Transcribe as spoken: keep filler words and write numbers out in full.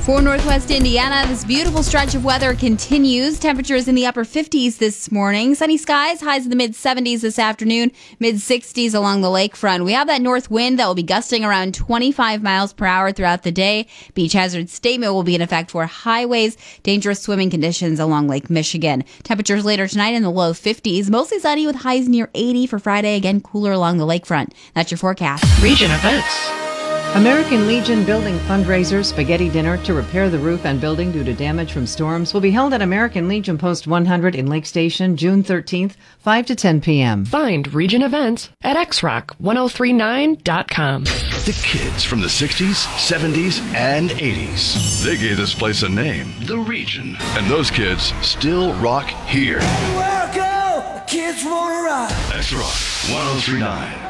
For Northwest Indiana, this beautiful stretch of weather continues. Temperatures in the upper fifties this morning. Sunny skies, highs in the mid seventies this afternoon, mid sixties along the lakefront. We have that north wind that will be gusting around twenty-five miles per hour throughout the day. Beach hazard statement will be in effect for highways, dangerous swimming conditions along Lake Michigan. Temperatures later tonight in the low fifties, mostly sunny with highs near eighty for Friday. Again, cooler along the lakefront. That's your forecast. Region events. American Legion Building fundraiser spaghetti dinner to repair the roof and building due to damage from storms will be held at American Legion Post one hundred in Lake Station, June thirteenth, five to ten p.m. Find region events at x rock ten thirty-nine dot com. The kids from the sixties, seventies, and eighties. They gave this place a name, The Region. And those kids still rock here. Welcome, kids wanna rock. X Rock ten thirty-nine.